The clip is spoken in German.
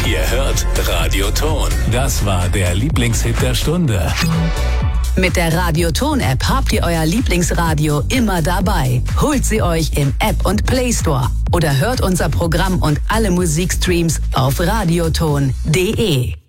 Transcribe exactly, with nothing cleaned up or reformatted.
Ihr hört Radioton. Das war der Lieblingshit der Stunde. Mit der Radioton-App habt ihr euer Lieblingsradio immer dabei. Holt sie euch im App und Play Store oder hört unser Programm und alle Musikstreams auf radioton punkt de.